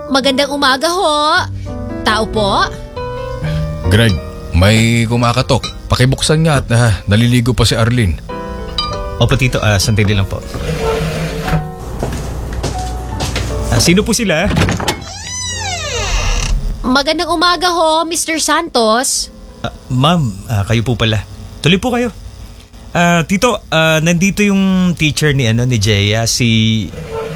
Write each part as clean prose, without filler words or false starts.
Magandang umaga ho. Tao po? Greg, may kumakatok. Pakibuksan nga at naliligo pa si Arlene. Opo tito, sandali lang po. Sino po sila? Magandang umaga ho, Mr. Santos. Ma'am, kayo po pala. Tuloy po kayo. Tito, nandito yung teacher ni Jeya, si...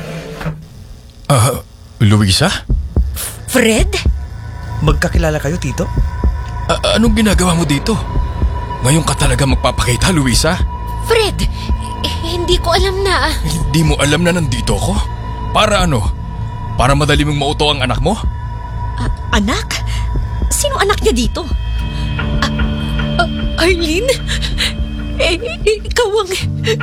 Luisa? Fred? Magkakilala kayo, Tito? Anong ginagawa mo dito? Ngayon ka talaga magpapakita, Luisa? Fred, hindi ko alam na. Hindi mo alam na nandito ako? Para ano? Para madali mong mauto ang anak mo? Anak? Sino anak niya dito? Arlene? Ikaw ang...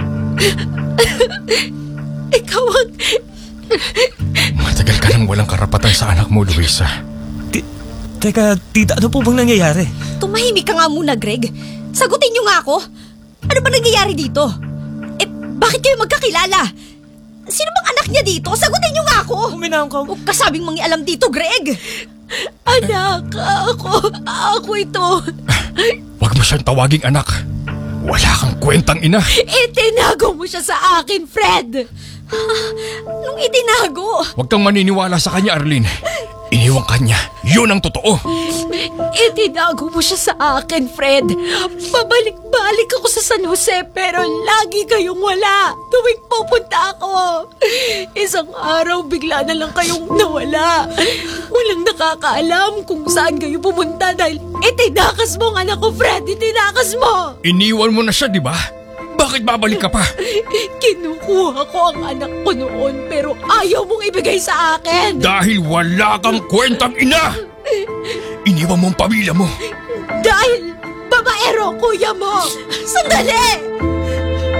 Ikaw ang... Matagal ka nang walang karapatan sa anak mo, Luisa. Teka, tita, ano po bang nangyayari? Tumahimik ka nga muna, Greg. Sagutin niyo nga ako. Ano ba nangyayari dito? Bakit kayo magkakilala? Sino bang anak niya dito? Sagutin niyo nga ako. Uminahon ka. Huwag kasabing mangialam dito, Greg. Anak, ako ito. Huwag mo siyang tawaging anak. Wala kang kwentang ina. Itinago mo siya sa akin, Fred. Nung itinago? Huwag kang maniniwala sa kanya, Arlene. Iniwang kanya. Yun ang totoo. Itinago mo siya sa akin, Fred. Pabalik-balik ako sa San Jose pero lagi kayong wala. Tuwing pupunta ako. Isang araw bigla na lang kayong nawala. Walang nakakaalam kung saan kayo pumunta dahil itinakas mo ang anak ko, Fred. Itinakas mo. Iniwan mo na siya, di ba? Bakit babalik ka pa? Kinukuha ko ang anak ko noon pero ayaw mong ibigay sa akin. Dahil wala kang kwentang ina! Iniwan mo ang pamilya mo. Dahil babaero, kuya mo. Sandali!